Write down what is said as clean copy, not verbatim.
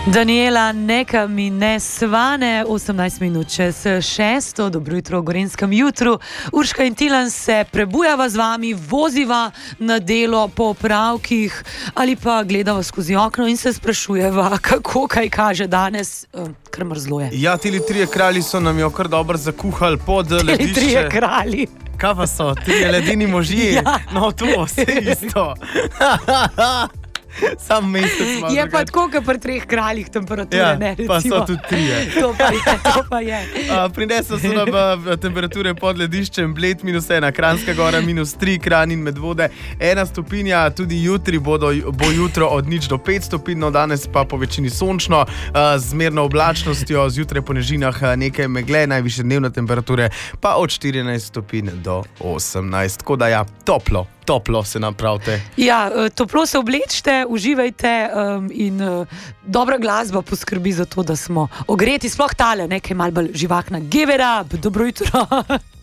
Daniela, neka mi ne svane, 18 minut čez 6, dobro jutro v Gorenjskem jutru. Urška in Tilen se prebujava z vami, voziva na delo po opravkih ali pa gledava skozi okno in se sprašujeva, kako kaj kaže danes, kar mrzlo je. Ja, tili trije kralji so nam jo kar dobro zakuhali pod ledišče. Tili trije kralji. Kaj pa so, trije ledeni možje? Ja. No, to vse isto. Sam mesec malo. Je pa tako, kot pri treh kraljih temperature, Ja, ne recimo. pa so tudi trije. To pa je. Prinesel so nam temperature pod lediščem, Bled -1, Kranjska Gora -3, Kranj in Medvode 1 stopinja, tudi jutri bo jutro od 0 do 5 stopinj, no danes pa po večini sončno, z zmerno oblačnostjo, zjutraj po nežinah nekaj megle, najvišje dnevne temperature pa od 14 stopinj do 18, tako da ja, toplo se napravite. Ja, toplo se oblečite, uživajte in dobra glasba poskrbi za to, da smo ogreti, sploh tale, nekaj malo bolj živahna. Give it up, dobro jutro.